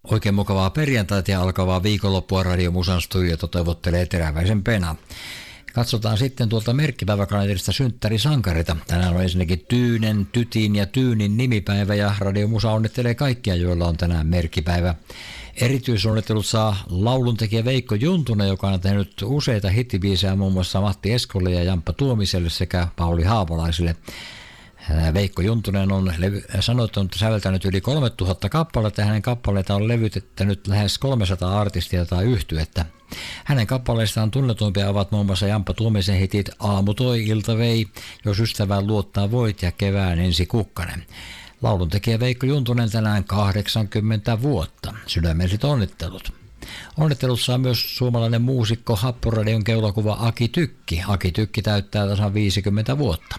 Oikein mukavaa perjantaita ja alkavaa viikonloppua Radio Musan studiota toivottelee Teräväisen Pena. Katsotaan sitten tuolta merkkipäiväkalenterista synttärisankarita. Tänään on ensinnäkin Tyynen, Tytin ja Tyynin nimipäivä ja Radio Musa onnittelee kaikkia, joilla on tänään merkkipäivä. Erityisonnittelut saa lauluntekijä Veikko Juntunen, joka on tehnyt useita hittibiisejä muun muassa Matti Eskolle ja Jamppa Tuomiselle sekä Pauli Haapalaiselle. Veikko Juntunen on sanoittanut säveltänyt yli 3000 kappaletta ja hänen kappaleita on levytettänyt lähes 300 artistia tai yhtyettä. Hänen kappaleistaan tunnetuimpia ovat muun muassa Jamppa Tuomisen hitit Aamu toi, ilta vei, Jos ystävään luottaa voit ja Kevään ensi kukkanen. Lauluntekijä Veikko Juntunen tänään 80 vuotta. Sydämelliset onnittelut. Onnittelut saa myös suomalainen muusikko Happoradion keulakuva Aki Tykki. Aki Tykki täyttää tasan 50 vuotta.